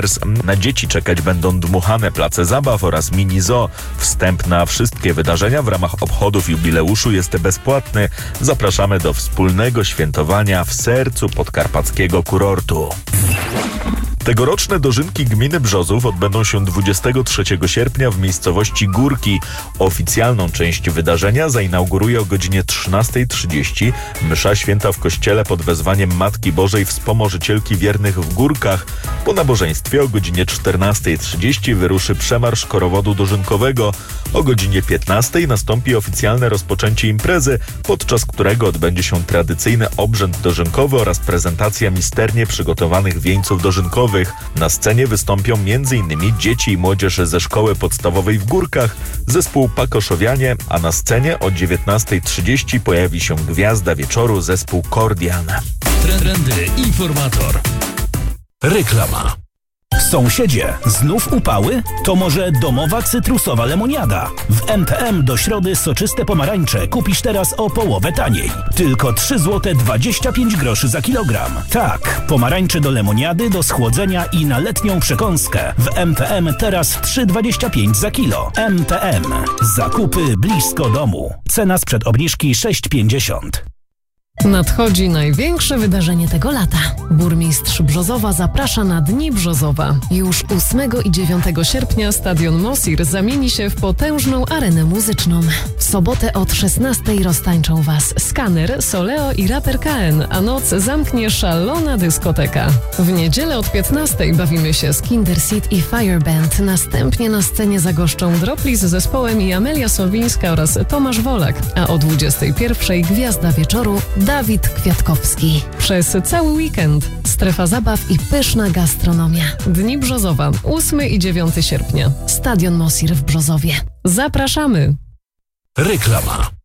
Na dzieci czekać będą dmuchane place zabaw oraz mini zoo. Wstęp na wszystkie wydarzenia w ramach obchodów jubileuszu jest bezpłatny. Zapraszamy do wspólnego świętowania w sercu podkarpackiego kurortu. Tegoroczne dożynki gminy Brzozów odbędą się 23 sierpnia w miejscowości Górki. Oficjalną część wydarzenia zainauguruje o godzinie 13:30 msza święta w kościele pod wezwaniem Matki Bożej Wspomożycielki Wiernych w Górkach. Po nabożeństwie o godzinie 14:30 wyruszy przemarsz korowodu dożynkowego. O godzinie 15:00 nastąpi oficjalne rozpoczęcie imprezy, podczas którego odbędzie się tradycyjny obrzęd dożynkowy oraz prezentacja misternie przygotowanych wieńców dożynkowych. Na scenie wystąpią m.in. dzieci i młodzież ze szkoły podstawowej w Górkach, zespół Pakoszowianie, a na scenie o 19:30 pojawi się gwiazda wieczoru, zespół Kordian. Trendy Informator. Reklama. Sąsiedzie, znów upały? To może domowa cytrusowa lemoniada. W MTM do środy soczyste pomarańcze kupisz teraz o połowę taniej. Tylko 3,25 zł za kilogram. Tak, pomarańcze do lemoniady, do schłodzenia i na letnią przekąskę. W MTM teraz 3,25 za kilo. MTM. Zakupy blisko domu. Cena sprzed obniżki 6,50. Nadchodzi największe wydarzenie tego lata. Burmistrz Brzozowa zaprasza na Dni Brzozowa. Już 8 i 9 sierpnia stadion Mosir zamieni się w potężną arenę muzyczną. W sobotę od 16:00 roztańczą Was Skaner, Soleo i raper KN, a noc zamknie szalona dyskoteka. W niedzielę od 15:00 bawimy się z Kinderseed i Fireband. Następnie na scenie zagoszczą Dropli z zespołem i Amelia Sowińska oraz Tomasz Wolak, a o 21:00 gwiazda wieczoru Dawid Kwiatkowski. Przez cały weekend strefa zabaw i pyszna gastronomia. Dni Brzozowa, 8 i 9 sierpnia. Stadion Mosir w Brzozowie. Zapraszamy! Reklama.